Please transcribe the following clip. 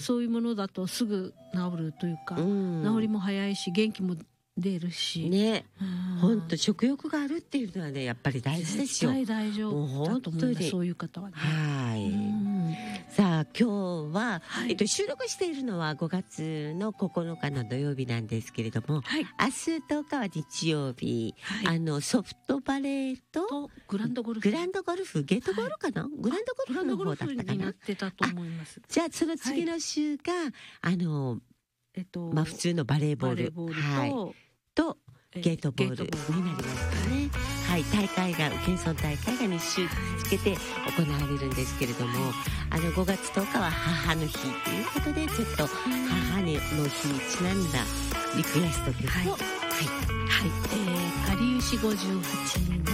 そういうものだとすぐ治るというか、治りも早いし元気も出るしね、本当食欲があるっていうのはねやっぱり大事ですよ。 絶対大丈夫だと思います。そういう方はね。 はい。さあ今日は、収録しているのは5月の9日の土曜日なんですけれども、明日10日は日曜日、ソフトバレーとグランドゴルフ、 ゲートボールかな、グランドゴルフの方だったかな、 になってたと思います。 じゃあその次の週が、普通のバレーボールとゲートボールになりますかね。はい、大会が県村大会が2週つけて行われるんですけれども、5月10日は母の日ということで、ちょっと母の日にちなんだリクエスト曲を、かりゆし58人の